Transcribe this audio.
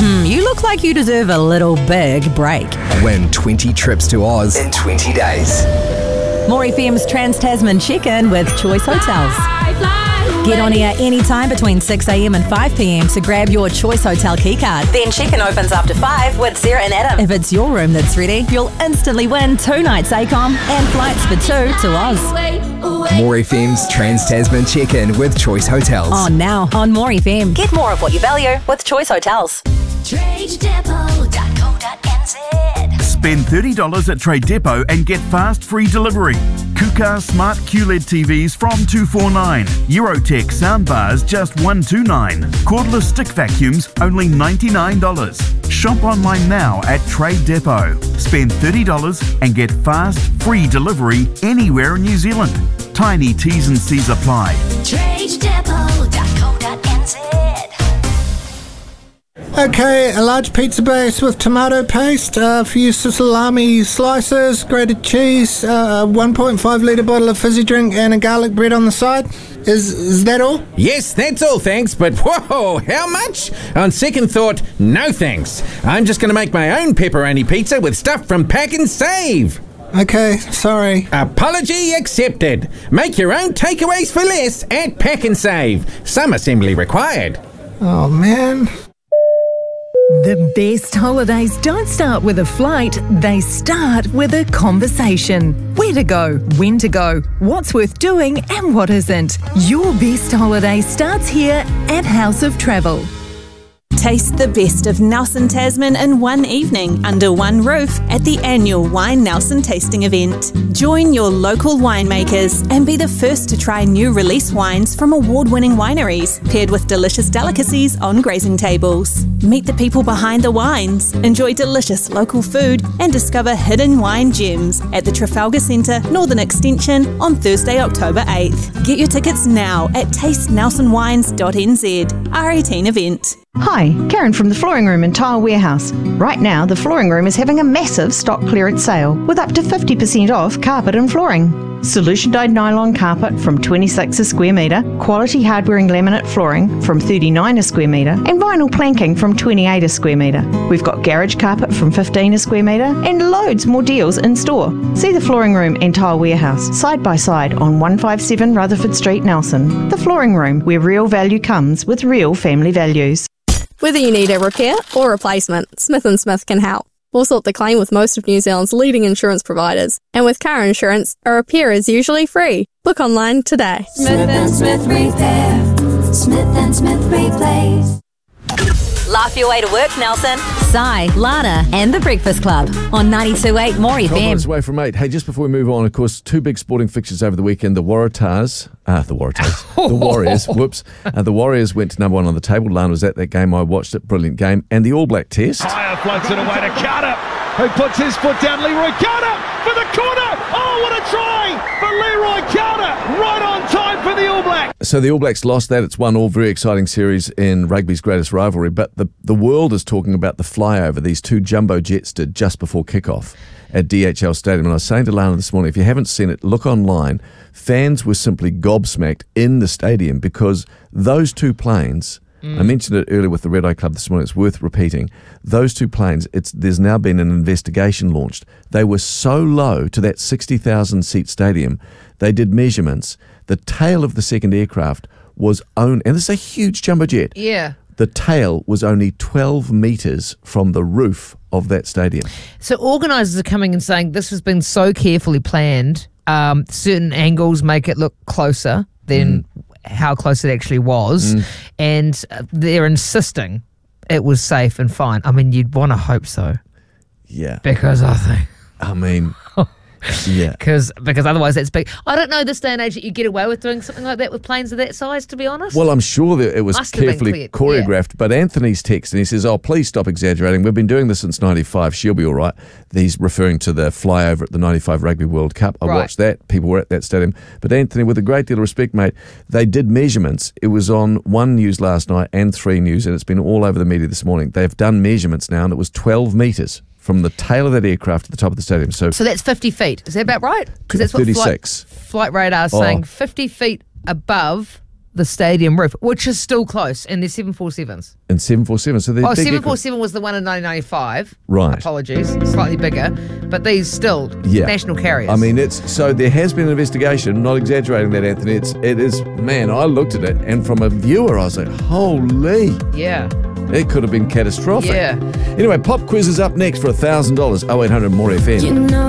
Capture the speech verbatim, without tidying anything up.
Hmm, you look like you deserve a little big break. Win twenty trips to Oz in twenty days. More F M's Trans-Tasman Check-In with Choice Hotels. Get on air anytime between six a.m. and five p.m. to grab your Choice Hotel keycard. Then check-in opens after five with Sarah and Adam. If it's your room that's ready, you'll instantly win two nights A COM and flights for two to Oz. More F M's Trans-Tasman Check-In with Choice Hotels. On now on More F M. Get more of what you value with Choice Hotels. trade depot dot co dot n z. Spend thirty dollars at Trade Depot and get fast free delivery. Kuka Smart Q L E D T Vs from two forty-nine. Eurotech soundbars just one twenty-nine. Cordless stick vacuums only ninety-nine dollars. Shop online now at Trade Depot. Spend thirty dollars and get fast free delivery anywhere in New Zealand. Tiny T's and C's apply. trade depot dot co dot n z. Okay, a large pizza base with tomato paste, uh, a few salami slices, grated cheese, uh, a one point five litre bottle of fizzy drink and a garlic bread on the side. Is is that all? Yes, that's all, thanks, but whoa, how much? On second thought, no thanks. I'm just going to make my own pepperoni pizza with stuff from Pack and Save. Okay, sorry. Apology accepted. Make your own takeaways for less at Pack and Save. Some assembly required. Oh, man. The best holidays don't start with a flight, they start with a conversation. Where to go, when to go, what's worth doing and what isn't. Your best holiday starts here at House of Travel. Taste the best of Nelson Tasman in one evening under one roof at the annual Wine Nelson tasting event. Join your local winemakers and be the first to try new release wines from award-winning wineries, paired with delicious delicacies on grazing tables. Meet the people behind the wines, enjoy delicious local food and discover hidden wine gems at the Trafalgar Centre Northern Extension on Thursday, October eighth. Get your tickets now at taste nelson wines dot n z. R eighteen event. Hi, Karen from the Flooring Room and Tile Warehouse. Right now, the Flooring Room is having a massive stock clearance sale with up to fifty percent off carpet and flooring. Solution dyed nylon carpet from twenty-six a square metre, quality hardware and laminate flooring from thirty-nine a square metre, and vinyl planking from twenty-eight a square metre. We've got garage carpet from fifteen a square metre and loads more deals in store. See the Flooring Room and Tile Warehouse side by side on one fifty-seven Rutherford Street, Nelson. The Flooring Room, where real value comes with real family values. Whether you need a repair or replacement, Smith and Smith can help. We'll sort the claim with most of New Zealand's leading insurance providers. And with car insurance, a repair is usually free. Book online today. Smith and Smith Repair. Smith and Smith Replace. Laugh your way to work, Nelson. Sai, Lana, and The Breakfast Club on ninety-two point eight More F M. minutes away from eight. Hey, just before we move on, of course, two big sporting fixtures over the weekend. The Waratahs, ah, the Waratahs, the Warriors, whoops. Uh, the Warriors went to number one on the table. Lana was at that game. I watched it. Brilliant game. And the All Black Test. Tyre floats it away to Carter, who puts his foot down. Leroy Carter for the corner. Oh, what a try for Leroy Carter. Right on time for the All Blacks. So the All Blacks lost that. It's one all very exciting series in rugby's greatest rivalry. But the, the world is talking about the flyover these two jumbo jets did just before kickoff at D H L Stadium. And I was saying to Lana this morning, if you haven't seen it, look online. Fans were simply gobsmacked in the stadium because those two planes, mm. I mentioned it earlier with the Red Eye Club this morning, it's worth repeating, those two planes, it's there's now been an investigation launched. They were so low to that sixty thousand seat stadium, they did measurements. The tail of the second aircraft was only, and this is a huge jumbo jet. Yeah. The tail was only twelve metres from the roof of that stadium. So organisers are coming and saying this has been so carefully planned. Um, certain angles make it look closer than mm. how close it actually was. Mm. And they're insisting it was safe and fine. I mean, you'd want to hope so. Yeah. Because I think... I mean... Yeah, because because otherwise that's big. I don't know this day and age that you get away with doing something like that with planes of that size, to be honest. Well, I'm sure that it was Must carefully choreographed, yeah. But Anthony's text and he says, oh, please stop exaggerating. We've been doing this since ninety-five. She'll be all right. He's referring to the flyover at the ninety-five Rugby World Cup. I right. watched that. People were at that stadium. But Anthony, with a great deal of respect, mate, they did measurements. It was on One News last night and Three News, and it's been all over the media this morning. They've done measurements now, and it was twelve metres from the tail of that aircraft to the top of the stadium. So so that's fifty feet. Is that about right? Because that's what thirty-six. Flight, flight radar is oh. saying. fifty feet above the stadium roof, which is still close, and they're seven forty-sevens. And seven forty-seven. So they're Oh, big seven aircraft. forty-seven was the one in nineteen ninety-five. Right. Apologies, slightly bigger, but these still Yeah. national carriers. I mean, it's so there has been an investigation. Not exaggerating that, Anthony. It's it is man. I looked at it, and from a viewer, I was like, holy. yeah. It could have been catastrophic. Yeah. Anyway, pop quiz is up next for one thousand dollars. oh eight hundred more F M. You know